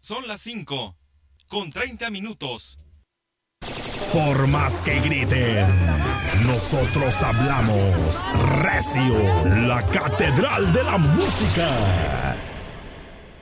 Son las 5:30. Por más que griten, nosotros hablamos recio, la catedral de la música.